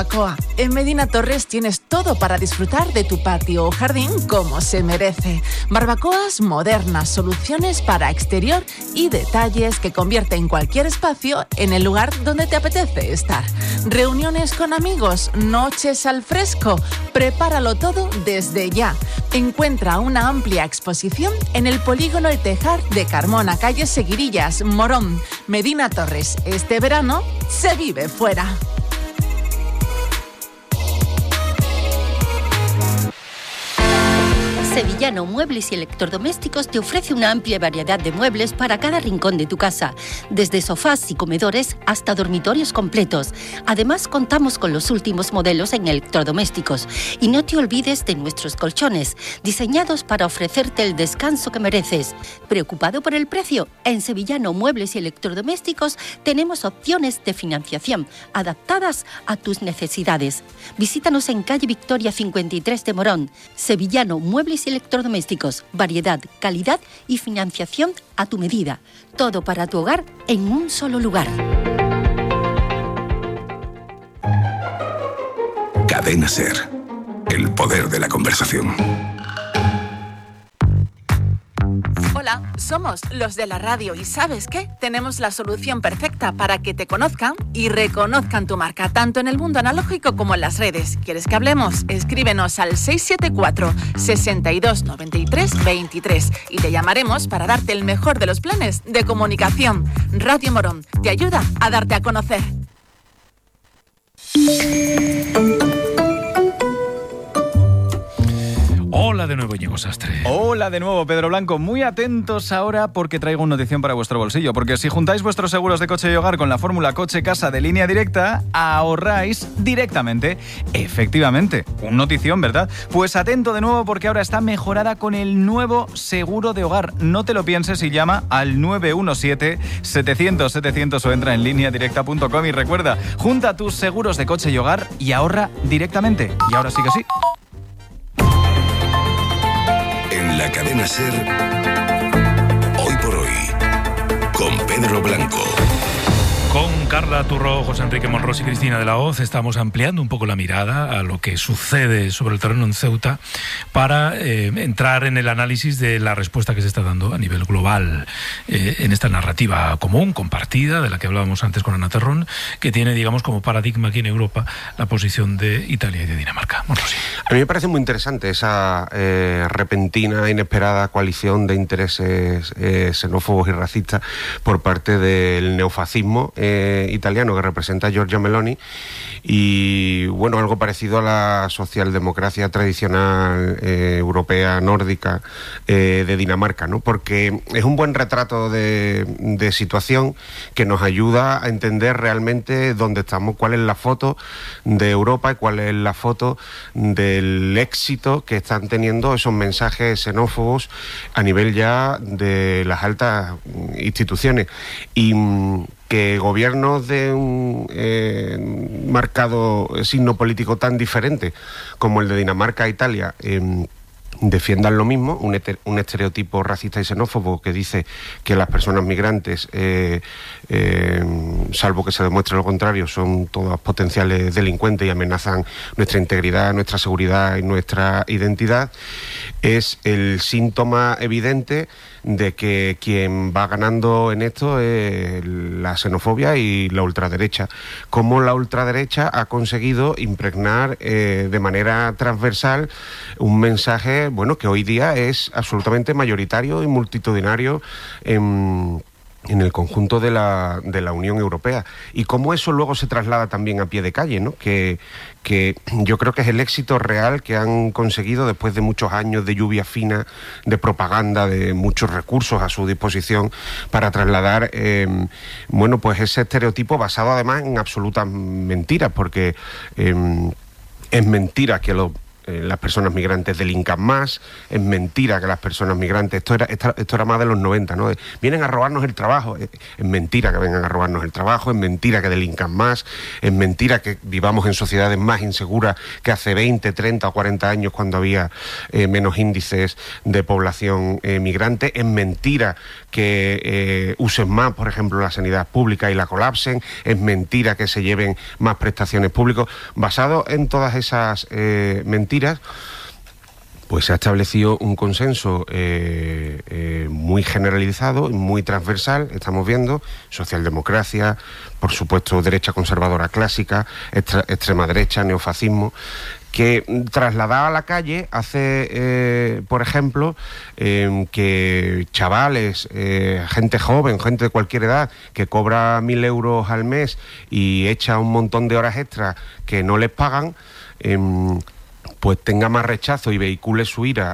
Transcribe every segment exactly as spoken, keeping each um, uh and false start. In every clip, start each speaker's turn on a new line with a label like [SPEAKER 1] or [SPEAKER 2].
[SPEAKER 1] Barbacoa. En Medina Torres tienes todo para disfrutar de tu patio o jardín como se merece. Barbacoas modernas, soluciones para exterior y detalles que convierten cualquier espacio en el lugar donde te apetece estar. Reuniones con amigos, noches al fresco. Prepáralo todo desde ya. Encuentra una amplia exposición en el Polígono El Tejar de Carmona, calle Seguirillas, Morón, Medina Torres. Este verano se vive fuera.
[SPEAKER 2] Sevillano Muebles y Electrodomésticos te ofrece una amplia variedad de muebles para cada rincón de tu casa, desde sofás y comedores hasta dormitorios completos. Además, contamos con los últimos modelos en electrodomésticos. Y no te olvides de nuestros colchones, diseñados para ofrecerte el descanso que mereces. ¿Preocupado por el precio? En Sevillano Muebles y Electrodomésticos tenemos opciones de financiación adaptadas a tus necesidades. Visítanos en calle Victoria cincuenta y tres de Morón. Sevillano Muebles y Electrodomésticos, variedad, calidad y financiación a tu medida. Todo para tu hogar en un solo lugar.
[SPEAKER 3] Cadena SER. El poder de la conversación.
[SPEAKER 1] Hola, somos los de la radio y ¿sabes qué? Tenemos la solución perfecta para que te conozcan y reconozcan tu marca, tanto en el mundo analógico como en las redes. ¿Quieres que hablemos? Escríbenos al seis siete cuatro, seis dos nueve tres, veintitrés y te llamaremos para darte el mejor de los planes de comunicación. Radio Morón te ayuda a darte a conocer.
[SPEAKER 4] Hola de nuevo, Íñigo Sastre.
[SPEAKER 5] Hola de nuevo, Pedro Blanco. Muy atentos ahora porque traigo una notición para vuestro bolsillo. Porque si juntáis vuestros seguros de coche y hogar con la fórmula coche-casa de Línea Directa, ahorráis directamente. Efectivamente, un notición, ¿verdad? Pues atento de nuevo porque ahora está mejorada con el nuevo seguro de hogar. No te lo pienses y llama al nueve uno siete, setecientos, setecientos o entra en línea directa punto com y recuerda, junta tus seguros de coche y hogar y ahorra directamente. Y ahora sí que sí.
[SPEAKER 3] La cadena SER, hoy por hoy, con Pedro Blanco.
[SPEAKER 4] Con Carla Turró, José Enrique Monros y Cristina de la Hoz estamos ampliando un poco la mirada a lo que sucede sobre el terreno en Ceuta para eh, entrar en el análisis de la respuesta que se está dando a nivel global eh, en esta narrativa común, compartida, de la que hablábamos antes con Ana Terrón, que tiene, digamos, como paradigma aquí en Europa la posición de Italia y de Dinamarca. Monros.
[SPEAKER 6] A mí me parece muy interesante esa eh, repentina, inesperada coalición de intereses eh, xenófobos y racistas por parte del neofascismo Eh, italiano que representa Giorgia Meloni y bueno, algo parecido a la socialdemocracia tradicional eh, europea nórdica eh, de Dinamarca, ¿no? Porque es un buen retrato de, de situación que nos ayuda a entender realmente dónde estamos, cuál es la foto de Europa y cuál es la foto del éxito que están teniendo esos mensajes xenófobos a nivel ya de las altas instituciones. Y que gobiernos de un eh, marcado signo político tan diferente como el de Dinamarca e Italia eh, defiendan lo mismo, un, eter, un estereotipo racista y xenófobo que dice que las personas migrantes, eh, eh, salvo que se demuestre lo contrario, son todas potenciales delincuentes y amenazan nuestra integridad, nuestra seguridad y nuestra identidad, es el síntoma evidente de que quien va ganando en esto es la xenofobia y la ultraderecha. Cómo la ultraderecha ha conseguido impregnar eh, de manera transversal un mensaje, bueno, que hoy día es absolutamente mayoritario y multitudinario en... en el conjunto de la, de la Unión Europea. Y cómo eso luego se traslada también a pie de calle, ¿no? Que, que yo creo que es el éxito real que han conseguido después de muchos años de lluvia fina, de propaganda, de muchos recursos a su disposición para trasladar, eh, bueno, pues ese estereotipo basado además en absolutas mentiras, porque eh, es mentira que los eh, las personas migrantes delincan más, es mentira que las personas migrantes, esto era, esto, esto era más de los noventa, ¿no? Vienen a robarnos el trabajo, es, es mentira que vengan a robarnos el trabajo, es mentira que delincan más, es mentira que vivamos en sociedades más inseguras que hace veinte, treinta o cuarenta años cuando había eh, menos índices de población eh, migrante, es mentira que eh, usen más, por ejemplo, la sanidad pública y la colapsen, es mentira que se lleven más prestaciones públicas. Basado en todas esas eh, mentiras, pues se ha establecido un consenso eh, eh, muy generalizado, muy transversal, estamos viendo, socialdemocracia, por supuesto derecha conservadora clásica, extra, extrema derecha, neofascismo, que trasladada a la calle hace, eh, por ejemplo, eh, que chavales, eh, gente joven, gente de cualquier edad, que cobra mil euros al mes y echa un montón de horas extras que no les pagan, eh, pues tenga más rechazo y vehicule su ira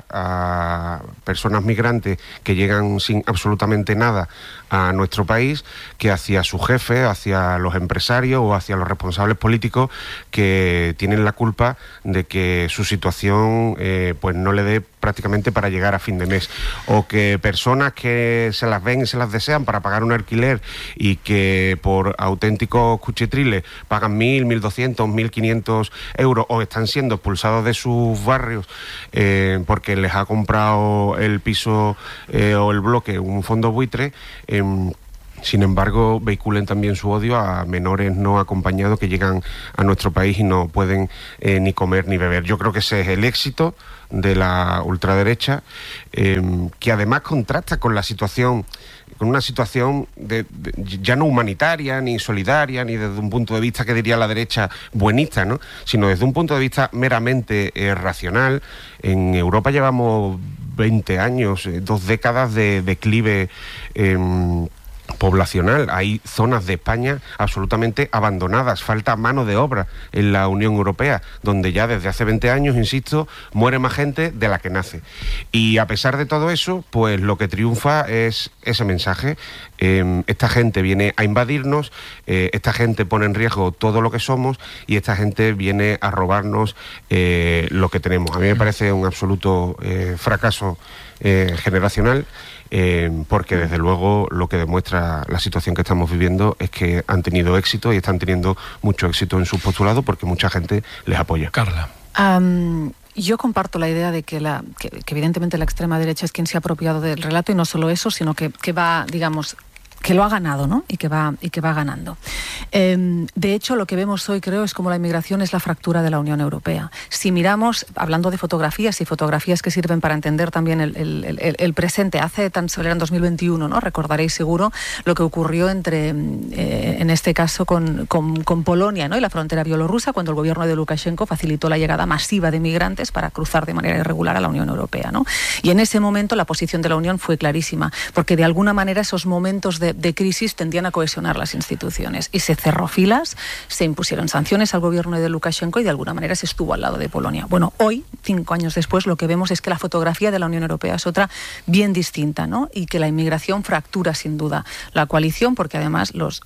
[SPEAKER 6] a personas migrantes que llegan sin absolutamente nada a nuestro país, que hacia su jefe, hacia los empresarios o hacia los responsables políticos que tienen la culpa de que su situación eh, pues no le dé prácticamente para llegar a fin de mes, o que personas que se las ven y se las desean para pagar un alquiler y que por auténticos cuchitriles pagan mil, mil doscientos, mil quinientos euros o están siendo expulsados de sus barrios eh, porque les ha comprado el piso eh, o el bloque un fondo buitre. Eh, Sin embargo, vehiculen también su odio a menores no acompañados que llegan a nuestro país y no pueden eh, ni comer ni beber. Yo creo que ese es el éxito de la ultraderecha, eh, que además contrasta con la situación, con una situación de, de, ya no humanitaria, ni solidaria, ni desde un punto de vista que diría la derecha buenista, ¿no? Sino desde un punto de vista meramente eh, racional. En Europa llevamos veinte años, eh, dos décadas de declive eh, poblacional. Hay zonas de España absolutamente abandonadas, falta mano de obra en la Unión Europea, donde ya desde hace veinte años, insisto, muere más gente de la que nace. Y a pesar de todo eso, pues lo que triunfa es ese mensaje. Eh, esta gente viene a invadirnos, eh, esta gente pone en riesgo todo lo que somos y esta gente viene a robarnos eh, lo que tenemos. A mí me parece un absoluto eh, fracaso eh, generacional. Eh, porque desde luego lo que demuestra la situación que estamos viviendo es que han tenido éxito y están teniendo mucho éxito en sus postulados porque mucha gente les apoya.
[SPEAKER 4] Carla.
[SPEAKER 7] Um... Yo comparto la idea de que, la, que, que evidentemente la extrema derecha es quien se ha apropiado del relato y no solo eso, sino que, que va, digamos, que lo ha ganado, ¿no? Y que va, y que va ganando. Eh, de hecho, lo que vemos hoy, creo, es como la inmigración es la fractura de la Unión Europea. Si miramos, hablando de fotografías y fotografías que sirven para entender también el, el, el, el presente, hace tan solo en dos mil veintiuno, ¿no? Recordaréis seguro lo que ocurrió entre, eh, en este caso, con, con, con Polonia, ¿no? Y la frontera bielorrusa, cuando el gobierno de Lukashenko facilitó la llegada masiva de migrantes para cruzar de manera irregular a la Unión Europea, ¿no? Y en ese momento la posición de la Unión fue clarísima, porque de alguna manera esos momentos de De, de crisis tendían a cohesionar las instituciones y se cerró filas, se impusieron sanciones al gobierno de Lukashenko y de alguna manera se estuvo al lado de Polonia. Bueno, hoy, cinco años después, lo que vemos es que la fotografía de la Unión Europea es otra bien distinta, ¿no? Y que la inmigración fractura sin duda la coalición, porque además los,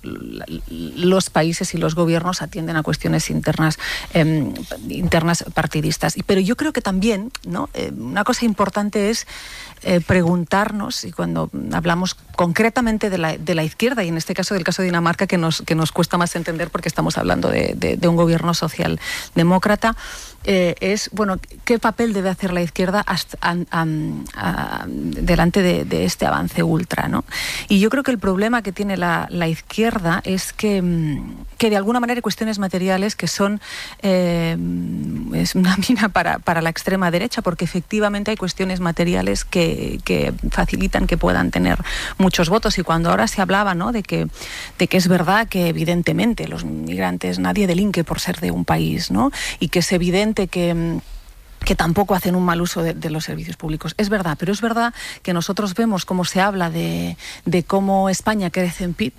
[SPEAKER 7] los países y los gobiernos atienden a cuestiones internas, eh, internas partidistas. Pero yo creo que también, ¿no? Eh, una cosa importante es eh, preguntarnos, y cuando hablamos concretamente de la, de la izquierda, y en este caso del caso de Dinamarca, que nos, que nos cuesta más entender porque estamos hablando de, de, de un gobierno socialdemócrata, eh, es, bueno, ¿qué papel debe hacer la izquierda hasta, a, a, a, delante de, de este avance ultra, ¿no? Y yo creo que el problema que tiene la, la izquierda es que, que de alguna manera hay cuestiones materiales que son eh, es una mina para, para la extrema derecha, porque efectivamente hay cuestiones materiales que, que facilitan que puedan tener muchos votos. Y cuando ahora se hablaba, ¿no? de que, de que es verdad que evidentemente los migrantes, nadie delinque por ser de un país, ¿no? Y que es evidente que que tampoco hacen un mal uso de, de los servicios públicos. Es verdad, pero es verdad que nosotros vemos cómo se habla de, de cómo España crece en P I B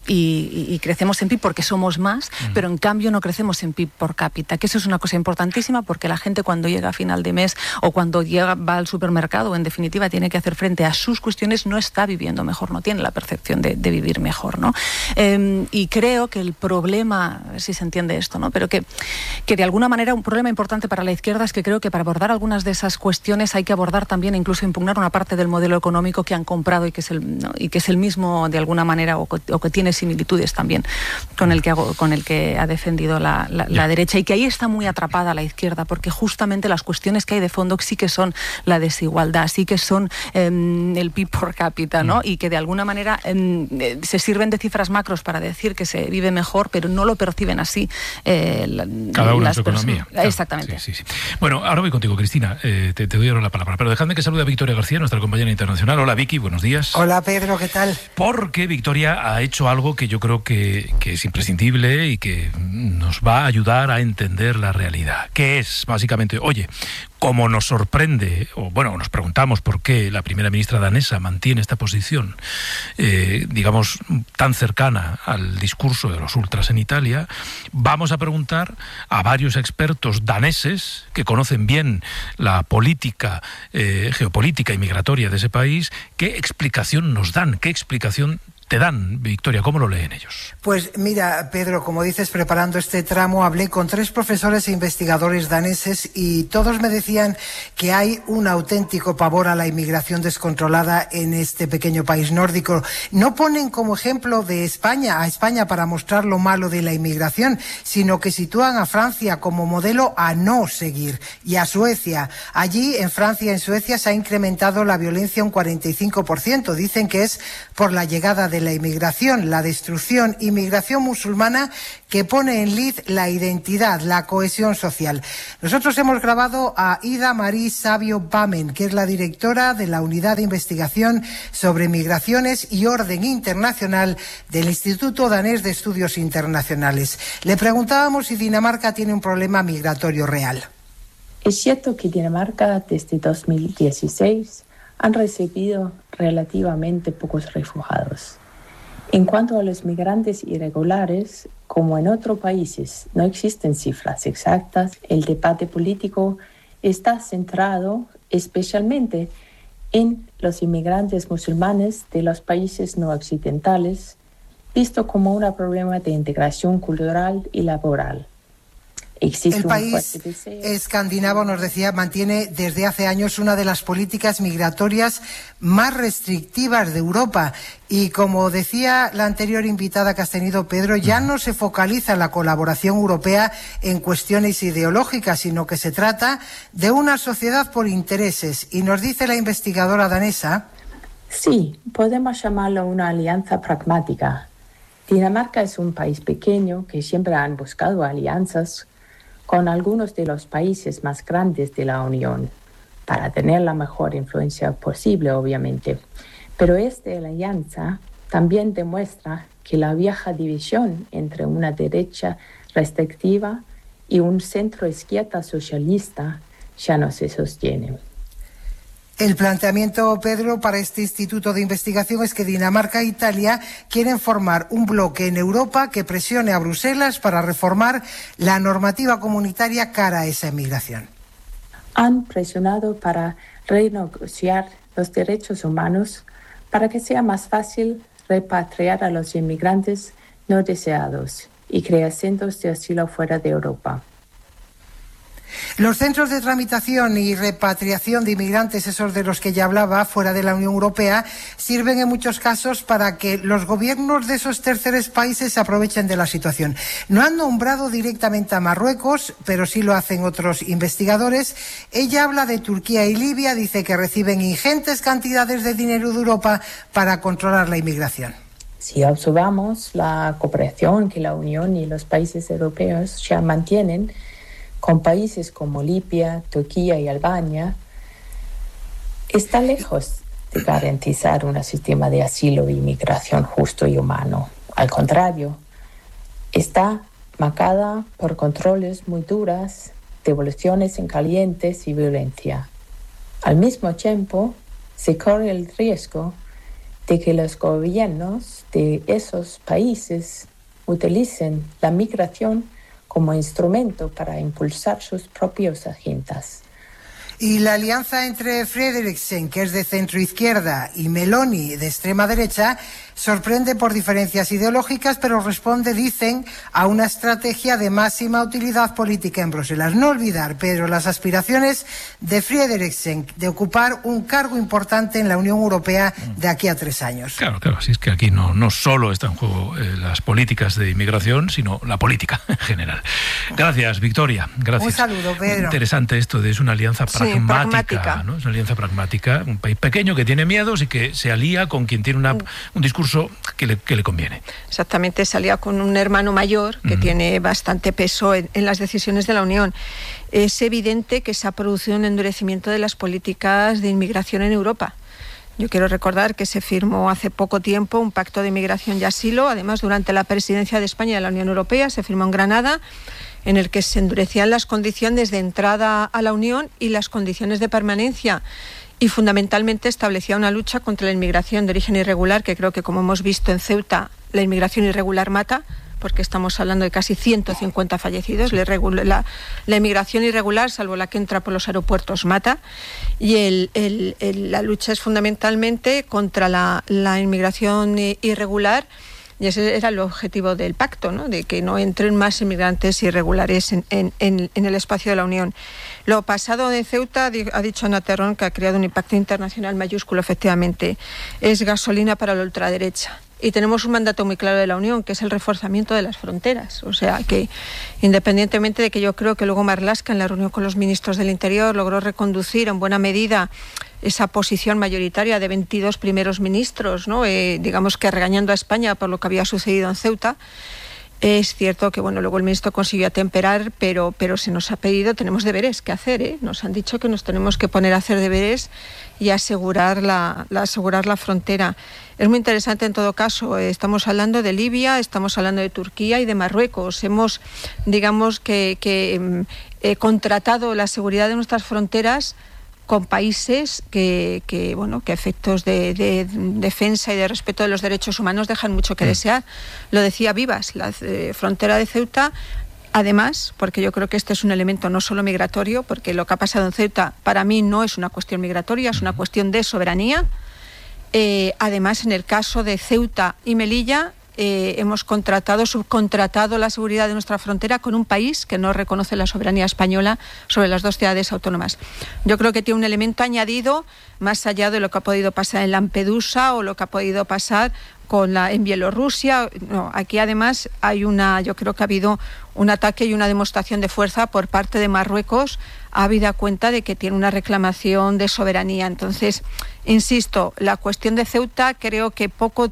[SPEAKER 7] y, y crecemos en P I B porque somos más, mm. pero en cambio no crecemos en P I B por cápita, que eso es una cosa importantísima porque la gente cuando llega a final de mes o cuando llega, va al supermercado, en definitiva tiene que hacer frente a sus cuestiones, no está viviendo mejor, no tiene la percepción de, de vivir mejor, ¿no? Eh, y creo que el problema, a ver si se entiende esto, ¿no? Pero que, que de alguna manera un problema importante para la izquierda es que creo que para abordar algunas de esas cuestiones hay que abordar también, incluso impugnar una parte del modelo económico que han comprado y que es el, ¿no? y que es el mismo de alguna manera o, o que tiene similitudes también con el que, hago, con el que ha defendido la, la, la derecha, y que ahí está muy atrapada la izquierda porque justamente las cuestiones que hay de fondo sí que son la desigualdad, sí que son eh, el P I B por cápita, ¿no? Mm. Y que de alguna manera eh, se sirven de cifras macros para decir que se vive mejor, pero no lo perciben así eh, la,
[SPEAKER 4] cada uno en su
[SPEAKER 7] personas.
[SPEAKER 4] Economía. Claro.
[SPEAKER 7] Exactamente.
[SPEAKER 4] Sí, sí, sí. Bueno, ahora voy contigo, Cristina. Eh, te, te doy ahora la palabra. Pero dejadme que salude a Victoria García, nuestra compañera internacional. Hola, Vicky, buenos días.
[SPEAKER 8] Hola, Pedro, ¿qué tal?
[SPEAKER 4] Porque Victoria ha hecho algo que yo creo que, que es imprescindible y que nos va a ayudar a entender la realidad. Que es, básicamente, oye, como nos sorprende, o bueno, nos preguntamos por qué la primera ministra danesa mantiene esta posición, eh, digamos, tan cercana al discurso de los ultras en Italia, vamos a preguntar a varios expertos daneses que conocen bien la política, eh, geopolítica y migratoria de ese país, qué explicación nos dan, qué explicación te dan, Victoria. ¿Cómo lo leen ellos?
[SPEAKER 8] Pues mira, Pedro, como dices, preparando este tramo hablé con tres profesores e investigadores daneses y todos me decían que hay un auténtico pavor a la inmigración descontrolada en este pequeño país nórdico. No ponen como ejemplo de España a España para mostrar lo malo de la inmigración, sino que sitúan a Francia como modelo a no seguir, y a Suecia. Allí, en Francia y en Suecia, se ha incrementado la violencia un cuarenta y cinco por ciento. Dicen que es por la llegada de de la inmigración, la destrucción, inmigración musulmana que pone en lid la identidad, la cohesión social. Nosotros hemos grabado a Ida Marie Sabio Bamen, que es la directora de la Unidad de Investigación sobre Migraciones y Orden Internacional del Instituto Danés de Estudios Internacionales. Le preguntábamos si Dinamarca tiene un problema migratorio real.
[SPEAKER 9] Es cierto que Dinamarca desde dos mil dieciséis han recibido relativamente pocos refugiados. En cuanto a los migrantes irregulares, como en otros países no existen cifras exactas, el debate político está centrado especialmente en los inmigrantes musulmanes de los países no occidentales, visto como un problema de integración cultural y laboral. Existe
[SPEAKER 8] el país escandinavo, nos decía, mantiene desde hace años una de las políticas migratorias más restrictivas de Europa. Y como decía la anterior invitada que has tenido, Pedro, ya no se focaliza la colaboración europea en cuestiones ideológicas, sino que se trata de una sociedad por intereses. Y nos dice la investigadora danesa...
[SPEAKER 9] Sí, podemos llamarlo una alianza pragmática. Dinamarca es un país pequeño que siempre han buscado alianzas con algunos de los países más grandes de la Unión, para tener la mejor influencia posible, obviamente. Pero esta alianza también demuestra que la vieja división entre una derecha restrictiva y un centro-izquierda socialista ya no se sostiene.
[SPEAKER 8] El planteamiento, Pedro, para este instituto de investigación es que Dinamarca e Italia quieren formar un bloque en Europa que presione a Bruselas para reformar la normativa comunitaria cara a esa inmigración.
[SPEAKER 9] Han presionado para renegociar los derechos humanos para que sea más fácil repatriar a los inmigrantes no deseados y crear centros de asilo fuera de Europa.
[SPEAKER 8] Los centros de tramitación y repatriación de inmigrantes, esos de los que ya hablaba, fuera de la Unión Europea, sirven en muchos casos para que los gobiernos de esos terceros países se aprovechen de la situación. No han nombrado directamente a Marruecos, pero sí lo hacen otros investigadores. Ella habla de Turquía y Libia, dice que reciben ingentes cantidades de dinero de Europa para controlar la inmigración.
[SPEAKER 9] Si observamos la cooperación que la Unión y los países europeos ya mantienen con países como Libia, Turquía y Albania, está lejos de garantizar un sistema de asilo e inmigración justo y humano. Al contrario, está marcada por controles muy duras, devoluciones en calientes y violencia. Al mismo tiempo, se corre el riesgo de que los gobiernos de esos países utilicen la migración como instrumento para impulsar sus propias agendas.
[SPEAKER 8] Y la alianza entre Frederiksen, que es de centro izquierda, y Meloni, de extrema derecha, sorprende por diferencias ideológicas, pero responde, dicen, a una estrategia de máxima utilidad política en Bruselas. No olvidar, Pedro, las aspiraciones de Frederiksen de ocupar un cargo importante en la Unión Europea de aquí a tres años.
[SPEAKER 4] Claro, claro, así es que aquí no, no solo está en juego eh, las políticas de inmigración, sino la política en general. Gracias, Victoria. Gracias.
[SPEAKER 8] Un saludo, Pedro.
[SPEAKER 4] Interesante esto de es una alianza pragmática,
[SPEAKER 10] sí, pragmática.
[SPEAKER 4] ¿no? Es una alianza pragmática, un país pequeño que tiene miedos y que se alía con quien tiene una, un discurso que le, que le conviene.
[SPEAKER 10] Exactamente, se alía con un hermano mayor que uh-huh. tiene bastante peso en, en las decisiones de la Unión. Es evidente que se ha producido un endurecimiento de las políticas de inmigración en Europa. Yo quiero recordar que se firmó hace poco tiempo un pacto de inmigración y asilo, además durante la presidencia de España de la Unión Europea, se firmó en Granada, en el que se endurecían las condiciones de entrada a la Unión y las condiciones de permanencia, y fundamentalmente establecía una lucha contra la inmigración de origen irregular, que creo que, como hemos visto en Ceuta, la inmigración irregular mata, porque estamos hablando de casi ciento cincuenta fallecidos. La, la, la inmigración irregular, salvo la que entra por los aeropuertos, mata. Y el, el, el, la lucha es fundamentalmente contra la, la inmigración irregular, y ese era el objetivo del pacto, ¿no? De que no entren más inmigrantes irregulares en, en, en, en el espacio de la Unión. Lo pasado de Ceuta, ha dicho Ana Terrón, que ha creado un impacto internacional mayúsculo, efectivamente, es gasolina para la ultraderecha. Y tenemos un mandato muy claro de la Unión, que es el reforzamiento de las fronteras. O sea, que independientemente de que yo creo que luego Marlaska, en la reunión con los ministros del Interior, logró reconducir en buena medida esa posición mayoritaria de veintidós primeros ministros, ¿no? Eh, digamos que regañando a España por lo que había sucedido en Ceuta. Es cierto que, bueno, luego el ministro consiguió atemperar, pero, pero se nos ha pedido, tenemos deberes que hacer, ¿eh? Nos han dicho que nos tenemos que poner a hacer deberes y asegurar la, la, asegurar la frontera. Es muy interesante en todo caso, eh, estamos hablando de Libia, estamos hablando de Turquía y de Marruecos. Hemos, digamos que, que eh, contratado la seguridad de nuestras fronteras con países que, que bueno, que a efectos de, de, de defensa y de respeto de los derechos humanos dejan mucho que desear. Lo decía Vivas, la eh, frontera de Ceuta, además, porque yo creo que este es un elemento no solo migratorio, porque lo que ha pasado en Ceuta para mí no es una cuestión migratoria, es una cuestión de soberanía. Eh, además, en el caso de Ceuta y Melilla, Eh, hemos contratado, subcontratado la seguridad de nuestra frontera con un país que no reconoce la soberanía española sobre las dos ciudades autónomas. Yo creo que tiene un elemento añadido más allá de lo que ha podido pasar en Lampedusa o lo que ha podido pasar con la, en Bielorrusia. No, aquí además hay una, yo creo que ha habido un ataque y una demostración de fuerza por parte de Marruecos, habida cuenta de que tiene una reclamación de soberanía. Entonces, insisto, la cuestión de Ceuta creo que poco...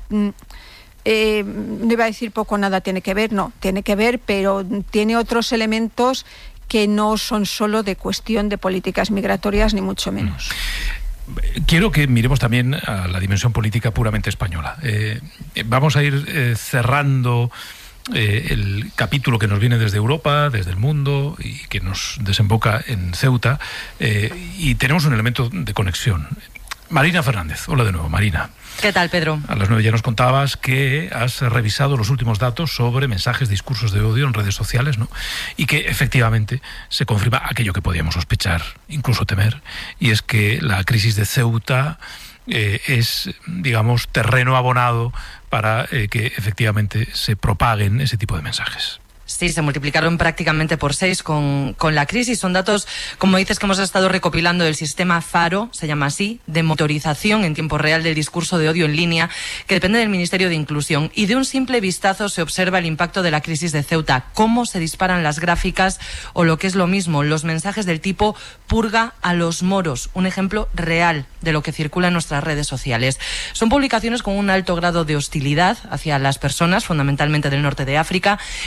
[SPEAKER 10] Eh, no iba a decir poco o nada tiene que ver, no, tiene que ver, pero tiene otros elementos que no son solo de cuestión de políticas migratorias, ni mucho menos.
[SPEAKER 4] Quiero que miremos también a la dimensión política puramente española. Eh, vamos a ir eh, cerrando eh, el capítulo que nos viene desde Europa, desde el mundo, y que nos desemboca en Ceuta, eh, y tenemos un elemento de conexión. Marina Fernández, hola de nuevo, Marina.
[SPEAKER 11] ¿Qué tal, Pedro?
[SPEAKER 4] A las nueve ya nos contabas que has revisado los últimos datos sobre mensajes, discursos de odio en redes sociales, ¿no? Y que efectivamente se confirma aquello que podíamos sospechar, incluso temer, y es que la crisis de Ceuta eh, es, digamos, terreno abonado para eh, que efectivamente se propaguen ese tipo de mensajes.
[SPEAKER 11] Sí, se multiplicaron prácticamente por seis con, con la crisis. Son datos, como dices, que hemos estado recopilando del sistema Faro, se llama así, de monitorización en tiempo real del discurso de odio en línea, que depende del Ministerio de Inclusión. Y de un simple vistazo se observa el impacto de la crisis de Ceuta, cómo se disparan las gráficas o, lo que es lo mismo, los mensajes del tipo purga a los moros. Un ejemplo real de lo que circula en nuestras redes sociales. Son publicaciones con un alto grado de hostilidad hacia las personas, fundamentalmente del norte de África, y se multiplican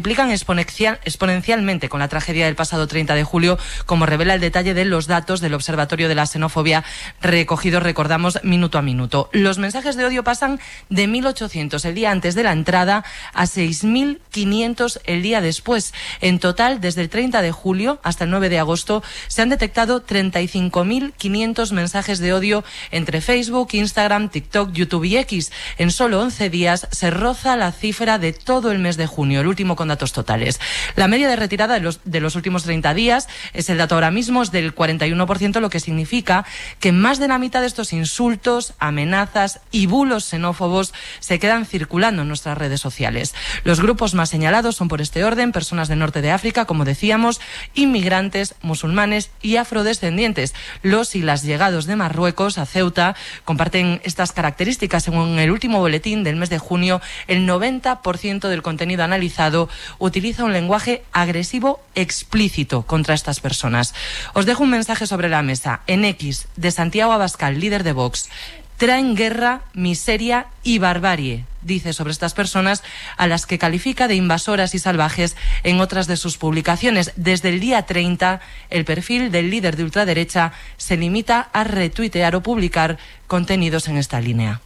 [SPEAKER 11] multiplican exponencial, exponencialmente con la tragedia del pasado treinta de julio, como revela el detalle de los datos del Observatorio de la Xenofobia recogidos, recordamos, minuto a minuto. Los mensajes de odio pasan de mil ochocientos el día antes de la entrada a seis mil quinientos el día después. En total, desde el treinta de julio hasta el nueve de agosto, se han detectado treinta y cinco mil quinientos mensajes de odio entre Facebook, Instagram, TikTok, YouTube y X. En solo once días se roza la cifra de todo el mes de junio, el último con datos totales. La media de retirada de los, de los últimos treinta días, es el dato ahora mismo, es del cuarenta y uno por ciento, lo que significa que más de la mitad de estos insultos, amenazas y bulos xenófobos se quedan circulando en nuestras redes sociales. Los grupos más señalados son, por este orden, personas del norte de África, como decíamos, inmigrantes, musulmanes y afrodescendientes. Los y las llegados de Marruecos a Ceuta comparten estas características. Según el último boletín del mes de junio, el noventa por ciento del contenido analizado utiliza un lenguaje agresivo explícito contra estas personas. Os dejo un mensaje sobre la mesa. En X, de Santiago Abascal, líder de Vox: traen guerra, miseria y barbarie, dice sobre estas personas, a las que califica de invasoras y salvajes en otras de sus publicaciones. Desde el día treinta, el perfil del líder de ultraderecha se limita a retuitear o publicar contenidos en esta línea.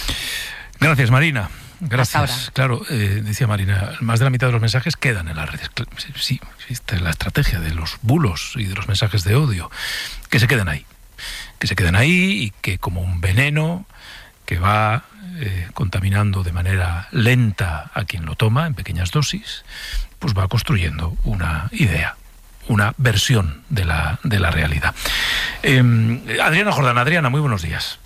[SPEAKER 4] Gracias, Marina. Gracias. Claro, eh, decía Marina, más de la mitad de los mensajes quedan en las redes. Sí, esta es la estrategia de los bulos y de los mensajes de odio, que se queden ahí. Que se queden ahí y que, como un veneno que va eh, contaminando de manera lenta a quien lo toma en pequeñas dosis, pues va construyendo una idea, una versión de la, de la realidad. Eh, Adriana Jordán. Adriana, muy buenos días.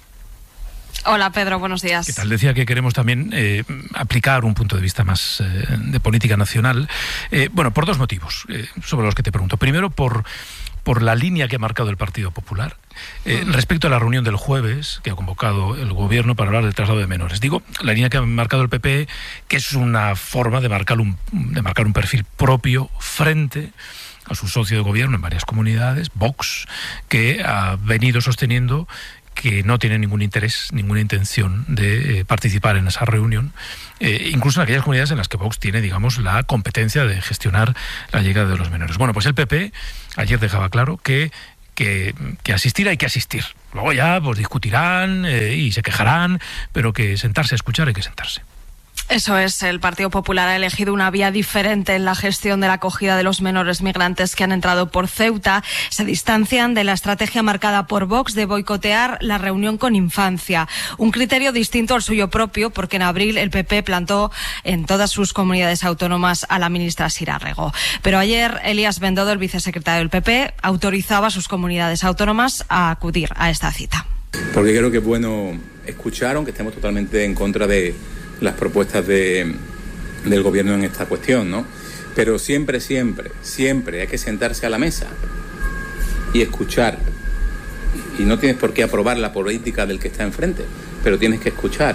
[SPEAKER 12] Hola, Pedro, buenos días.
[SPEAKER 4] ¿Qué tal? Decía que queremos también eh, aplicar un punto de vista más eh, de política nacional, eh, bueno, por dos motivos eh, sobre los que te pregunto. Primero, por, por la línea que ha marcado el Partido Popular eh, mm. respecto a la reunión del jueves que ha convocado el Gobierno para hablar del traslado de menores. Digo, la línea que ha marcado el P P, que es una forma de marcar un, de marcar un perfil propio frente a su socio de gobierno en varias comunidades, Vox, que ha venido sosteniendo que no tiene ningún interés, ninguna intención de eh, participar en esa reunión, eh, incluso en aquellas comunidades en las que Vox tiene, digamos, la competencia de gestionar la llegada de los menores. Bueno, pues el P P ayer dejaba claro que que, que asistir hay que asistir. Luego ya pues discutirán eh, y se quejarán, pero que sentarse a escuchar hay que sentarse.
[SPEAKER 12] Eso es, el Partido Popular ha elegido una vía diferente en la gestión de la acogida de los menores migrantes que han entrado por Ceuta. Se distancian de la estrategia marcada por Vox de boicotear la reunión con infancia. Un criterio distinto al suyo propio, porque en abril el P P plantó en todas sus comunidades autónomas a la ministra Sira Rego. Pero ayer Elías Bendodo, el vicesecretario del P P, autorizaba a sus comunidades autónomas a acudir a esta cita.
[SPEAKER 13] Porque creo que es bueno escuchar, aunque estemos totalmente en contra de las propuestas de, del gobierno en esta cuestión, ¿no? Pero siempre, siempre, siempre hay que sentarse a la mesa y escuchar. Y no tienes por qué aprobar la política del que está enfrente, pero tienes que escuchar.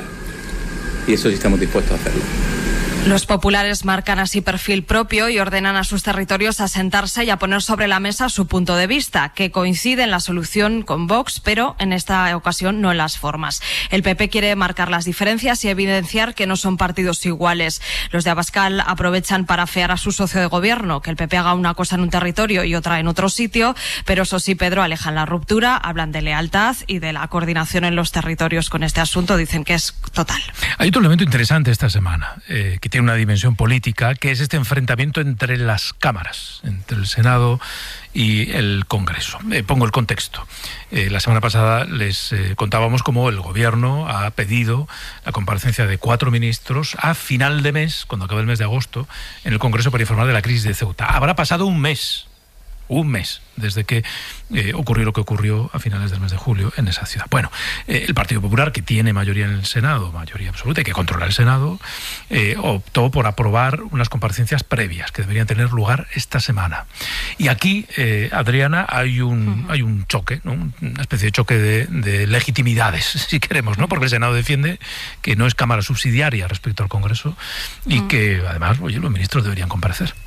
[SPEAKER 13] Y eso sí estamos dispuestos a hacerlo.
[SPEAKER 12] Los populares marcan así perfil propio y ordenan a sus territorios a sentarse y a poner sobre la mesa su punto de vista, que coincide en la solución con Vox, pero en esta ocasión no en las formas. El P P quiere marcar las diferencias y evidenciar que no son partidos iguales. Los de Abascal aprovechan para afear a su socio de gobierno, que el P P haga una cosa en un territorio y otra en otro sitio, pero eso sí, Pedro, alejan la ruptura, hablan de lealtad y de la coordinación en los territorios con este asunto, dicen que es total.
[SPEAKER 4] Hay otro elemento interesante esta semana, eh, que tiene una dimensión política, que es este enfrentamiento entre las cámaras, entre el Senado y el Congreso. Eh, pongo el contexto. Eh, la semana pasada les eh, contábamos cómo el Gobierno ha pedido la comparecencia de cuatro ministros a final de mes, cuando acabe el mes de agosto, en el Congreso para informar de la crisis de Ceuta. Habrá pasado un mes. Un mes desde que eh, ocurrió lo que ocurrió a finales del mes de julio en esa ciudad. Bueno, eh, el Partido Popular, que tiene mayoría en el Senado, mayoría absoluta y que controla el Senado, eh, optó por aprobar unas comparecencias previas que deberían tener lugar esta semana. Y aquí, eh, Adriana, hay un, uh-huh. hay un choque, ¿no? Una especie de choque de, de legitimidades, si queremos, ¿no? Porque el Senado defiende que no es cámara subsidiaria respecto al Congreso y uh-huh. que, además, oye, los ministros deberían comparecer.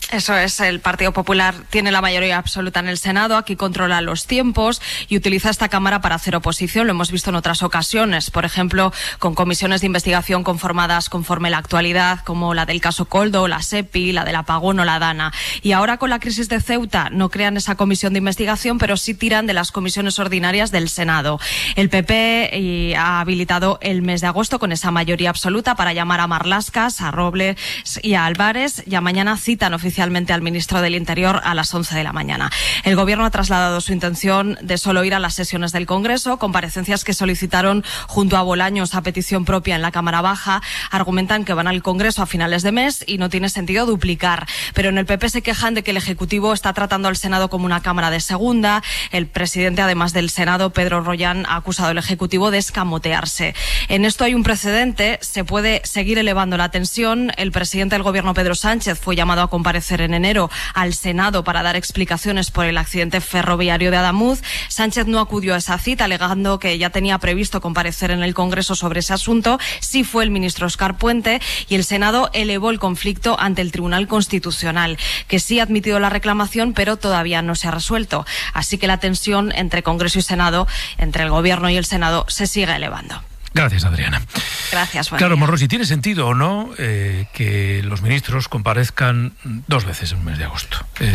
[SPEAKER 12] Eso es, el Partido Popular tiene la mayoría absoluta en el Senado, aquí controla los tiempos y utiliza esta Cámara para hacer oposición. Lo hemos visto en otras ocasiones, por ejemplo, con comisiones de investigación conformadas conforme la actualidad, como la del caso Coldo, la SEPI, la del apagón o la DANA. Y ahora con la crisis de Ceuta no crean esa comisión de investigación, pero sí tiran de las comisiones ordinarias del Senado. El P P ha habilitado el mes de agosto con esa mayoría absoluta para llamar a Marlaska, a Robles y a Álvarez, y a mañana citan oficialmente al ministro del Interior a las once de la mañana. El Gobierno ha trasladado su intención de solo ir a las sesiones del Congreso, comparecencias que solicitaron junto a Bolaños a petición propia en la Cámara Baja. Argumentan que van al Congreso a finales de mes y no tiene sentido duplicar. Pero en el P P se quejan de que el Ejecutivo está tratando al Senado como una Cámara de segunda. El presidente, además del Senado, Pedro Rollán, ha acusado al Ejecutivo de escamotearse. En esto hay un precedente. Se puede seguir elevando la tensión. El presidente del Gobierno, Pedro Sánchez, fue llamado a comparecer en enero al Senado para dar explicaciones por el accidente ferroviario de Adamuz. Sánchez no acudió a esa cita, alegando que ya tenía previsto comparecer en el Congreso sobre ese asunto. Sí fue el ministro Óscar Puente, y el Senado elevó el conflicto ante el Tribunal Constitucional, que sí ha admitido la reclamación, pero todavía no se ha resuelto. Así que la tensión entre Congreso y Senado, entre el Gobierno y el Senado, se sigue elevando.
[SPEAKER 4] Gracias, Adriana.
[SPEAKER 12] Gracias,
[SPEAKER 4] Claro, Monrosi, ¿tiene sentido o no eh, que los ministros comparezcan dos veces en el mes de agosto? Eh,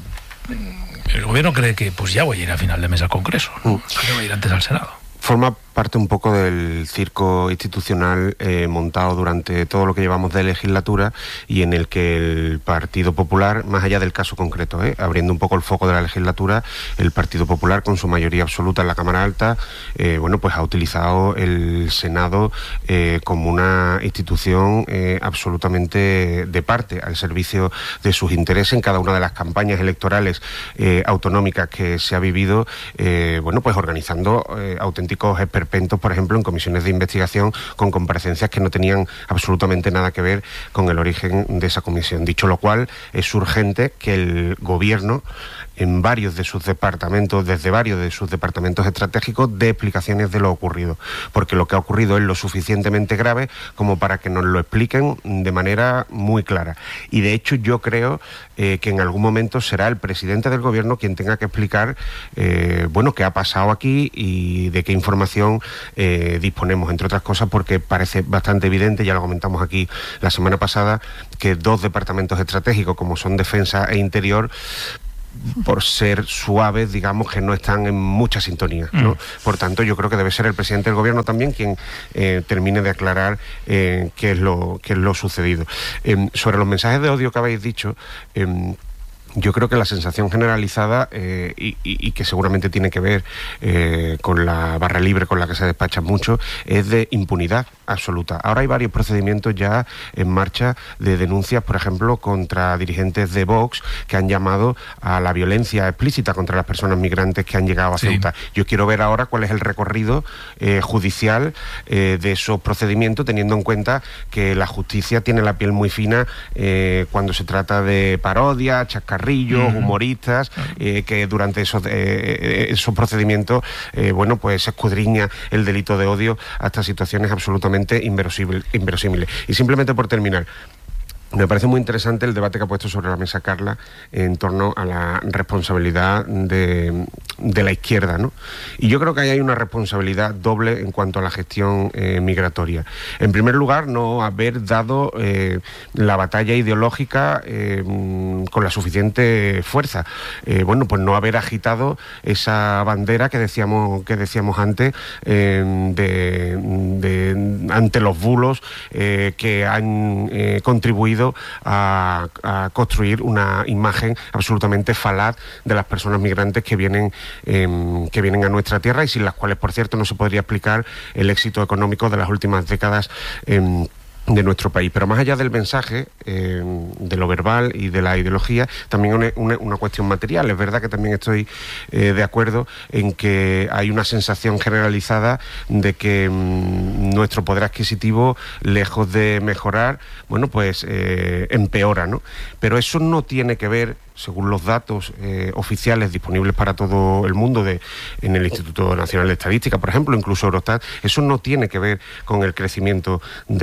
[SPEAKER 4] el Gobierno cree que pues ya voy a ir a final de mes al Congreso, ¿no? ¿Para qué voy a ir antes al Senado?
[SPEAKER 6] Forma parte un poco del circo institucional eh, montado durante todo lo que llevamos de legislatura, y en el que el Partido Popular, más allá del caso concreto, eh, abriendo un poco el foco de la legislatura, el Partido Popular, con su mayoría absoluta en la Cámara Alta, eh, bueno, pues ha utilizado el Senado eh, como una institución eh, absolutamente de parte, al servicio de sus intereses en cada una de las campañas electorales eh, autonómicas que se ha vivido, eh, bueno, pues organizando eh, auténticos esperpentos, por ejemplo, en comisiones de investigación con comparecencias que no tenían absolutamente nada que ver con el origen de esa comisión. Dicho lo cual, es urgente que el Gobierno, en varios de sus departamentos, desde varios de sus departamentos estratégicos, dé explicaciones de lo ocurrido, porque lo que ha ocurrido es lo suficientemente grave como para que nos lo expliquen de manera muy clara. Y de hecho yo creo eh, que en algún momento será el presidente del Gobierno quien tenga que explicar eh, bueno, qué ha pasado aquí y de qué información eh, disponemos, entre otras cosas porque parece bastante evidente, ya lo comentamos aquí la semana pasada, que dos departamentos estratégicos como son Defensa e Interior, por ser suaves, digamos que no están en mucha sintonía, ¿no? Mm. Por tanto, yo creo que debe ser el presidente del Gobierno también quien eh, termine de aclarar eh, qué es lo, qué es lo sucedido. Eh, sobre los mensajes de odio que habéis dicho, eh, yo creo que la sensación generalizada, eh, y, y, y que seguramente tiene que ver eh, con la barra libre con la que se despacha mucho, es de impunidad absoluta. Ahora hay varios procedimientos ya en marcha de denuncias, por ejemplo, contra dirigentes de Vox que han llamado a la violencia explícita contra las personas migrantes que han llegado a sí. Ceuta. Yo quiero ver ahora cuál es el recorrido eh, judicial eh, de esos procedimientos, teniendo en cuenta que la justicia tiene la piel muy fina eh, cuando se trata de parodia, chascarrillos, Uh-huh. humoristas, eh, que durante esos, eh, esos procedimientos, eh, bueno, pues se escudriña el delito de odio hasta situaciones absolutamente inverosímiles. inverosímiles. Y simplemente por terminar, me parece muy interesante el debate que ha puesto sobre la mesa Carla en torno a la responsabilidad de, de la izquierda, ¿no? Y yo creo que ahí hay una responsabilidad doble en cuanto a la gestión eh, migratoria. En primer lugar, no haber dado eh, la batalla ideológica eh, con la suficiente fuerza. Eh, bueno, pues no haber agitado esa bandera que decíamos, que decíamos antes eh, de, de, ante los bulos eh, que han eh, contribuido A, a construir una imagen absolutamente falaz de las personas migrantes que vienen eh, que vienen a nuestra tierra y sin las cuales, por cierto, no se podría explicar el éxito económico de las últimas décadas eh, de nuestro país. Pero más allá del mensaje, eh, de lo verbal y de la ideología, también una, una, una cuestión material. Es verdad que también estoy eh, de acuerdo en que hay una sensación generalizada de que mmm, nuestro poder adquisitivo, lejos de mejorar, bueno, pues eh, empeora, ¿no? Pero eso no tiene que ver, según los datos eh, oficiales disponibles para todo el mundo de, en el Instituto Nacional de Estadística, por ejemplo, incluso Eurostat, eso no tiene que ver con el crecimiento de la renta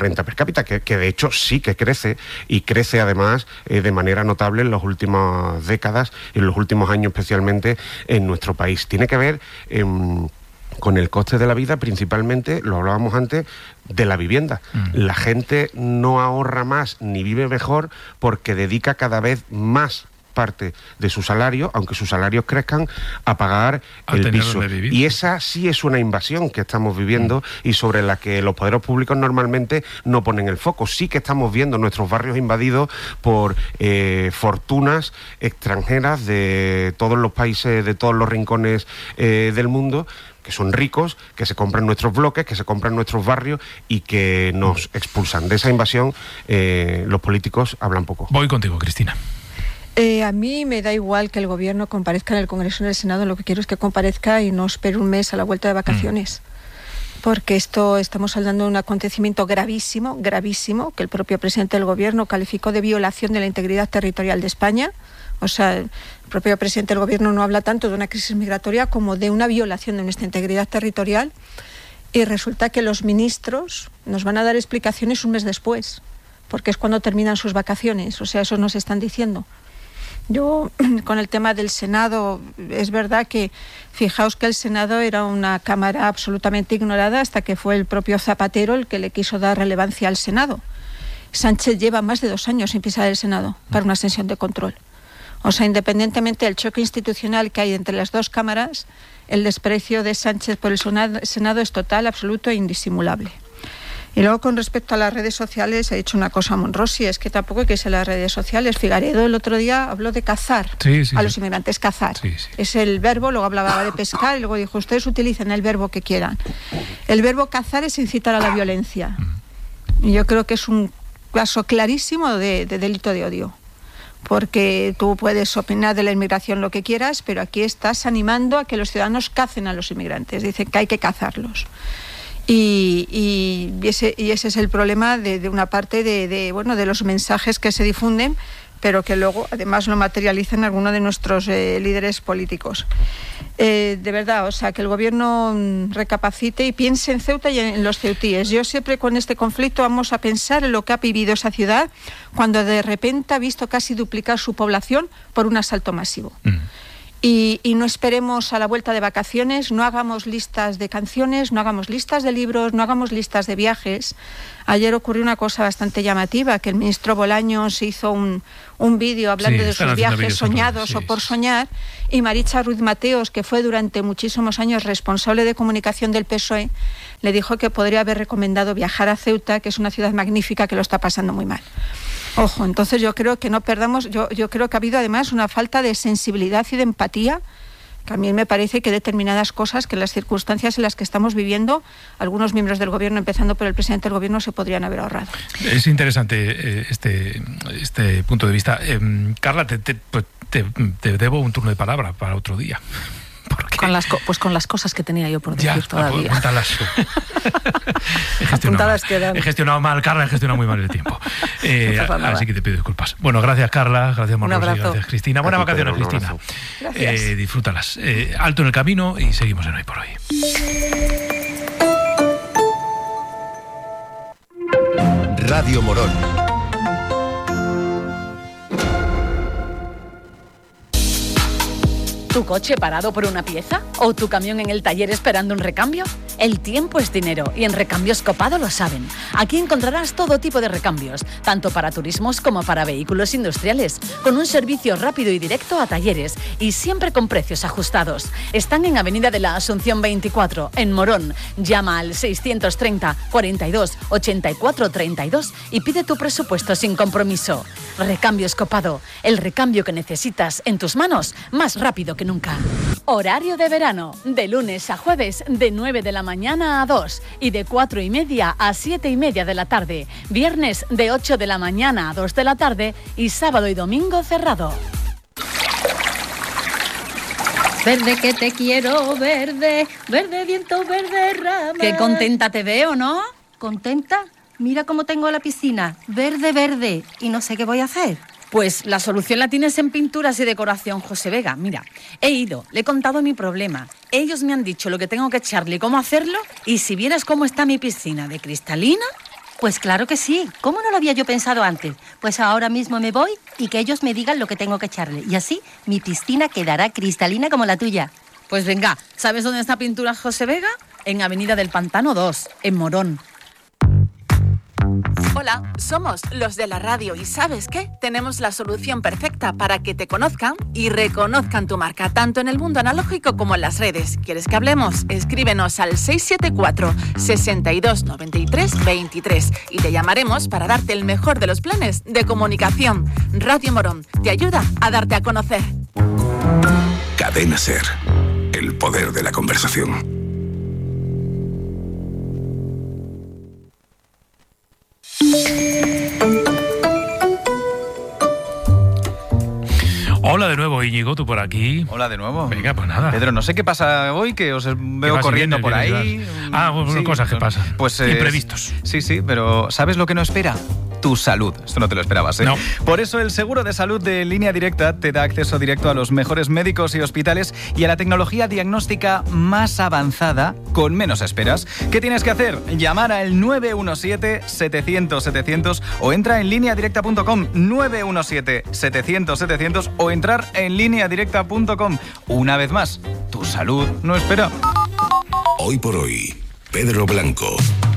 [SPEAKER 6] renta per cápita, que, que de hecho sí que crece, y crece además eh, de manera notable en las últimas décadas, en los últimos años especialmente en nuestro país. Tiene que ver eh, con el coste de la vida, principalmente, lo hablábamos antes, de la vivienda. Mm. La gente no ahorra más ni vive mejor porque dedica cada vez más parte de su salario, aunque sus salarios crezcan, a pagar a el piso. Y esa sí es una invasión que estamos viviendo mm. y sobre la que los poderes públicos normalmente no ponen el foco. Sí que estamos viendo nuestros barrios invadidos por eh, fortunas extranjeras de todos los países, de todos los rincones eh, del mundo, que son ricos, que se compran nuestros bloques, que se compran nuestros barrios y que nos expulsan. De esa invasión eh, los políticos hablan poco.
[SPEAKER 4] Voy contigo, Cristina.
[SPEAKER 10] Eh, a mí me da igual que el gobierno comparezca en el Congreso y en el Senado, lo que quiero es que comparezca y no espere un mes a la vuelta de vacaciones. Mm. Porque esto, estamos hablando de un acontecimiento gravísimo, gravísimo, que el propio presidente del gobierno calificó de violación de la integridad territorial de España. O sea, el propio presidente del gobierno no habla tanto de una crisis migratoria como de una violación de nuestra integridad territorial. Y resulta que los ministros nos van a dar explicaciones un mes después, porque es cuando terminan sus vacaciones. O sea, eso nos están diciendo. Yo, con el tema del Senado, es verdad que, fijaos que el Senado era una cámara absolutamente ignorada hasta que fue el propio Zapatero el que le quiso dar relevancia al Senado. Sánchez lleva más de dos años sin pisar el Senado para una sesión de control. O sea, independientemente del choque institucional que hay entre las dos cámaras, el desprecio de Sánchez por el Senado es total, absoluto e indisimulable. Y luego, con respecto a las redes sociales, he dicho una cosa a Monrosi, es que tampoco hay que ser las redes sociales. Figaredo el otro día habló de cazar
[SPEAKER 4] sí, sí,
[SPEAKER 10] a
[SPEAKER 4] sí.
[SPEAKER 10] los inmigrantes, cazar.
[SPEAKER 4] Sí, sí.
[SPEAKER 10] Es el verbo, luego hablaba de pescar y luego dijo, ustedes utilicen el verbo que quieran. El verbo cazar es incitar a la violencia. Y yo creo que es un caso clarísimo de, de delito de odio. Porque tú puedes opinar de la inmigración lo que quieras, pero aquí estás animando a que los ciudadanos cacen a los inmigrantes. Dicen que hay que cazarlos. Y, y, ese, y ese es el problema de, de una parte de, de, bueno, de los mensajes que se difunden, pero que luego además lo materializan algunos de nuestros eh, líderes políticos. Eh, de verdad, o sea, que el gobierno recapacite y piense en Ceuta y en los ceutíes. Yo siempre con este conflicto vamos a pensar en lo que ha vivido esa ciudad cuando de repente ha visto casi duplicar su población por un asalto masivo. Mm. Y, y no esperemos a la vuelta de vacaciones, no hagamos listas de canciones, no hagamos listas de libros, no hagamos listas de viajes. Ayer ocurrió una cosa bastante llamativa, que el ministro Bolaños hizo un, un vídeo hablando sí, de sus viajes soñados sí, o por soñar, y Maritza Ruiz Mateos, que fue durante muchísimos años responsable de comunicación del P S O E, le dijo que podría haber recomendado viajar a Ceuta, que es una ciudad magnífica que lo está pasando muy mal. Ojo, entonces yo creo que no perdamos, yo, yo creo que ha habido además una falta de sensibilidad y de empatía, que a mí me parece que determinadas cosas, que en las circunstancias en las que estamos viviendo, algunos miembros del gobierno, empezando por el presidente del gobierno, se podrían haber ahorrado.
[SPEAKER 4] Es interesante eh, este, este punto de vista. Eh, Carla, te, te, te, te debo un turno de palabra para otro día.
[SPEAKER 7] Con las pues con las cosas que tenía yo por decir
[SPEAKER 4] ya,
[SPEAKER 7] todavía.
[SPEAKER 4] Apuntalas. he, gestionado mal, he gestionado mal, Carla, he gestionado muy mal el tiempo. Eh, no así que te pido disculpas. Bueno, gracias, Carla, gracias, Monrosi, gracias, Cristina. Buenas vacaciones, Cristina.
[SPEAKER 10] Gracias.
[SPEAKER 4] Eh, disfrútalas. Eh, alto en el camino y seguimos en Hoy por Hoy.
[SPEAKER 14] Radio Morón.
[SPEAKER 15] ¿Tu coche parado por una pieza? ¿O tu camión en el taller esperando un recambio? El tiempo es dinero y en Recambios Copado lo saben. Aquí encontrarás todo tipo de recambios, tanto para turismos como para vehículos industriales, con un servicio rápido y directo a talleres y siempre con precios ajustados. Están en Avenida de la Asunción veinticuatro, en Morón. Llama al seiscientos treinta, cuarenta y dos, ochenta y cuatro, treinta y dos y pide tu presupuesto sin compromiso. Recambios Copado, el recambio que necesitas en tus manos más rápido que nunca. Horario de verano, de lunes a jueves de nueve de la mañana a dos y de cuatro y media a siete y media de la tarde. Viernes de ocho de la mañana a dos de la tarde y sábado y domingo cerrado.
[SPEAKER 2] Verde que te quiero, verde, verde viento, verde rama.
[SPEAKER 15] Qué contenta te veo, ¿no?
[SPEAKER 2] ¿Contenta? Mira cómo tengo la piscina, verde, verde, y no sé qué voy a hacer.
[SPEAKER 15] Pues la solución la tienes en Pinturas y Decoración José Vega. Mira, he ido, le he contado mi problema. Ellos me han dicho lo que tengo que echarle y cómo hacerlo. Y si vieras cómo está mi piscina de cristalina...
[SPEAKER 2] Pues claro que sí. ¿Cómo no lo había yo pensado antes? Pues ahora mismo me voy y que ellos me digan lo que tengo que echarle. Y así mi piscina quedará cristalina como la tuya.
[SPEAKER 15] Pues venga, ¿sabes dónde está Pintura José Vega? En Avenida del Pantano dos, en Morón.
[SPEAKER 1] Hola, somos los de la radio y ¿sabes qué? Tenemos la solución perfecta para que te conozcan y reconozcan tu marca, tanto en el mundo analógico como en las redes. ¿Quieres que hablemos? Escríbenos al seis siete cuatro, seis dos, nueve tres, veintitrés y te llamaremos para darte el mejor de los planes de comunicación. Radio Morón te ayuda a darte a conocer.
[SPEAKER 3] Cadena SER. El poder de la conversación.
[SPEAKER 4] Hola de nuevo, Íñigo, tú por aquí.
[SPEAKER 5] Hola de nuevo.
[SPEAKER 4] Venga, pues nada.
[SPEAKER 5] Pedro, no sé qué pasa hoy, que os veo corriendo
[SPEAKER 4] vienes,
[SPEAKER 5] por ahí.
[SPEAKER 4] vienes, ah, bueno,
[SPEAKER 5] sí,
[SPEAKER 4] cosas que pasan.
[SPEAKER 5] Pues, eh,
[SPEAKER 4] imprevistos.
[SPEAKER 5] Sí, sí, pero ¿sabes lo que no espera? Tu salud. Esto no te lo esperabas, ¿eh?
[SPEAKER 4] No.
[SPEAKER 5] Por eso el seguro de salud de Línea Directa te da acceso directo a los mejores médicos y hospitales y a la tecnología diagnóstica más avanzada con menos esperas. ¿Qué tienes que hacer? Llamar al nueve uno siete, setecientos, setecientos o entra en línea directa punto com, nueve uno siete, setecientos, setecientos o entrar en línea directa punto com. Una vez más, tu salud no espera.
[SPEAKER 3] Hoy por hoy, Pedro Blanco.